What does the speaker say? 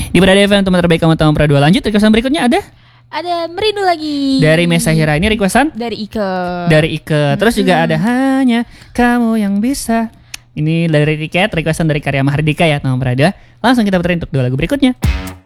Di Berada FM, teman terbaik kamu tahu Pradua. Lanjut requestan berikutnya ada Merindu Lagi dari Mesahira. Ini requestan dari Ike. Terus juga ada Hanya Kamu Yang Bisa. Ini dari Riket, requestan dari Karya Mahardika ya teman Pradua. Langsung kita puterin untuk 2 lagu berikutnya.